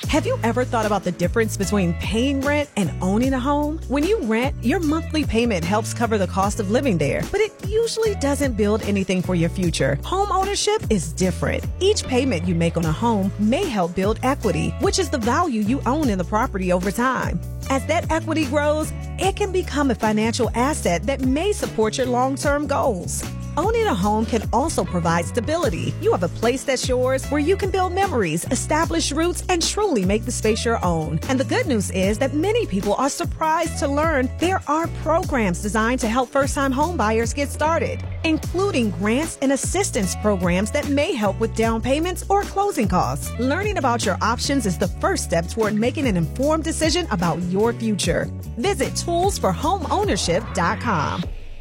Have you ever thought about the difference between paying rent and owning a home? When you rent, your monthly payment helps cover the cost of living there, but it usually doesn't build anything for your future. Home ownership is different. Each payment you make on a home may help build equity, which is the value you own in the property over time. As that equity grows, it can become a financial asset that may support your long-term goals. Owning a home can also provide stability. You have a place that's yours where you can build memories, establish roots, and truly make the space your own. And the good news is that many people are surprised to learn there are programs designed to help first-time home buyers get started, including grants and assistance programs that may help with down payments or closing costs. Learning about your options is the first step toward making an informed decision about your future. Visit toolsforhomeownership.com.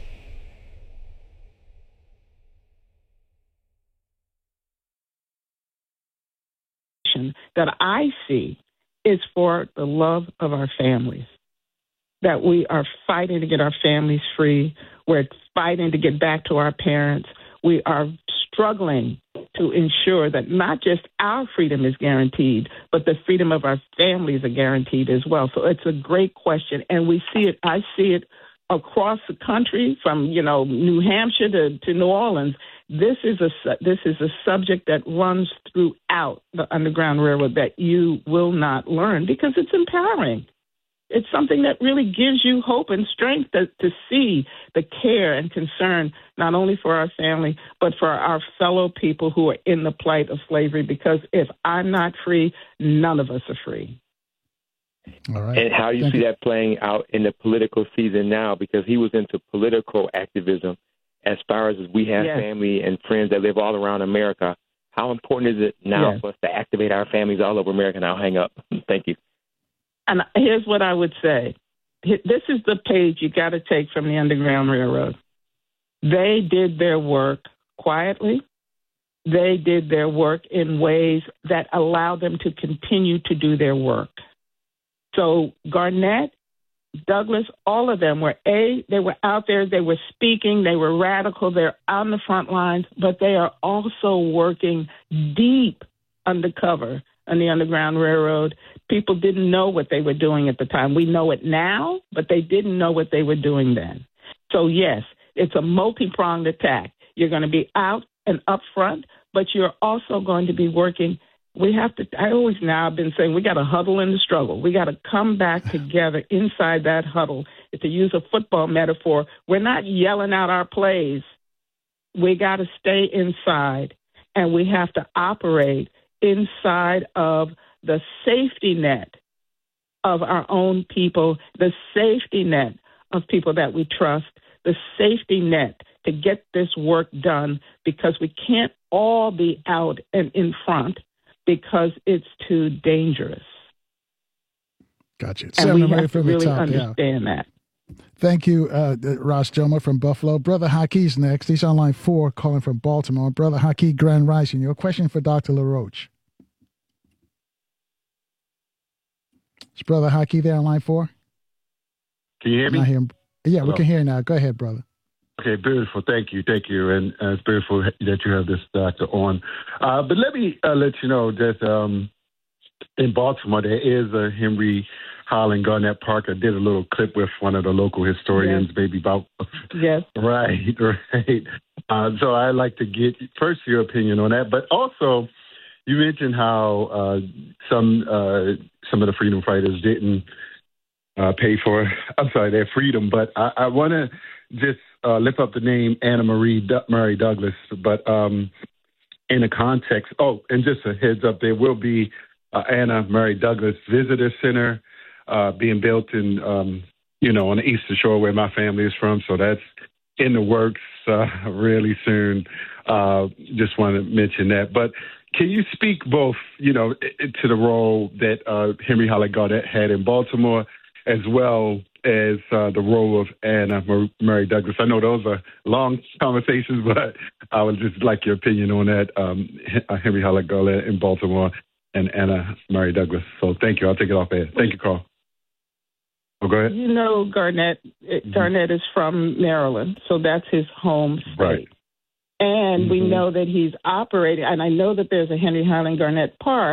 That I see is for the love of our families, that we are fighting to get our families free. We're fighting to get back to our parents. We are struggling to ensure that not just our freedom is guaranteed, but the freedom of our families are guaranteed as well. So it's a great question, and we see it. I see it across the country, from New Hampshire to New Orleans. This is a subject that runs throughout the Underground Railroad that you will not learn because it's empowering. It's something that really gives you hope and strength to see the care and concern not only for our family, but for our fellow people who are in the plight of slavery, because if I'm not free, none of us are free. All right. And how you see that playing out in the political season now, because he was into political activism. As far as we have family and friends that live all around America, how important is it now for us to activate our families all over America? And I'll hang up. Thank you. And here's what I would say. This is the page you got to take from the Underground Railroad. They did their work quietly. They did their work in ways that allowed them to continue to do their work. So Garnett, Douglass, all of them were they were out there, they were speaking, they were radical, they're on the front lines, but they are also working deep undercover on the Underground Railroad. People didn't know what they were doing at the time. We know it now, but they didn't know what they were doing then. So yes, it's a multi-pronged attack. You're going to be out and up front, but you're also going to be working. I've been saying we got to huddle in the struggle. We got to come back together inside that huddle. To use a football metaphor, we're not yelling out our plays. We got to stay inside, and we have to operate inside of the safety net of our own people, the safety net of people that we trust, the safety net to get this work done, because we can't all be out and in front, because it's too dangerous. Gotcha. And we have to really understand that. Thank you, Ross Joma from Buffalo. Brother Hakeem's next. He's on line 4, calling from Baltimore. Brother Hakeem, Grand Rising. Your question for Dr. LaRoche. Is Brother Hakeem there on line 4? Can you hear me? Yeah, hello. We can hear you now. Go ahead, brother. Okay, beautiful. Thank you. And it's beautiful that you have this doctor on. But let me let you know that in Baltimore, there is a Henry Highland Garnett Park. I did a little clip with one of the local historians, maybe about... Yes. Right. So I'd like to get first your opinion on that. But also, you mentioned how some of the freedom fighters didn't pay for, their freedom. But I want to just lift up the name Anna Murray Douglass, but in a context, and just a heads up, there will be Anna Murray Douglass Visitor Center being built in, on the Eastern Shore where my family is from. So that's in the works really soon. Just want to mention that. But can you speak both, to the role that Henry Highland Garnett had in Baltimore, as well as the role of Anna Murray Douglass? I know those are long conversations, but I would just like your opinion on that, Henry Highland Garnett in Baltimore and Anna Murray Douglass. So thank you. I'll take it off air. Thank you, Carl. Oh, go ahead. Garnett is from Maryland, so that's his home state. Right. And we know that he's operating, and I know that there's a Henry Highland Garnett Park,